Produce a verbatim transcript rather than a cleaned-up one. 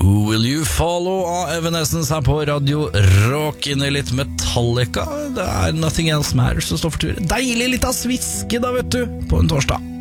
Who Will You Follow av Evanescence her på Radio Rock. Inne litt Metallica. Det er Nothing Else Matters som står for tur. Deilig litt av sviske da, vet du, på en torsdag.